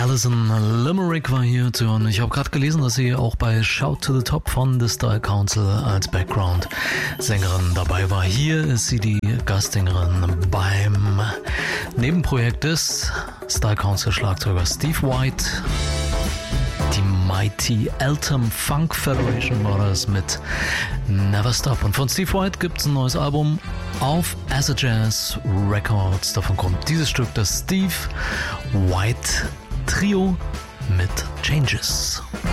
Alison Limerick war hier zu hören. Ich habe gerade gelesen, dass sie auch bei Shout to the Top von The Style Council als Background-Sängerin dabei war. Hier ist sie die Gastsängerin beim Nebenprojekt des Style Council-Schlagzeugers Steve White. Die Mighty Eltham Funk Federation war das mit Never Stop. Und von Steve White gibt es ein neues Album auf Acid Jazz Records. Davon kommt dieses Stück, das Steve White Trio mit Changes.